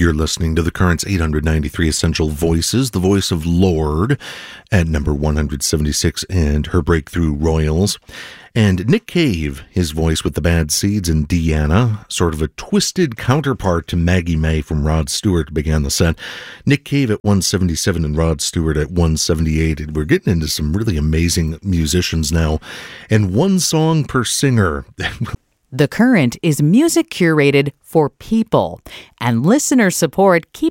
You're listening to the Current's 893 Essential Voices, the voice of Lorde at number 176 and her breakthrough Royals. And Nick Cave, his voice with the Bad Seeds and Deanna, sort of a twisted counterpart to Maggie May from Rod Stewart, began the set. Nick Cave at 177 and Rod Stewart at 178. We're getting into some really amazing musicians now. And one song per singer. The Current is music curated for people, and listener support keeps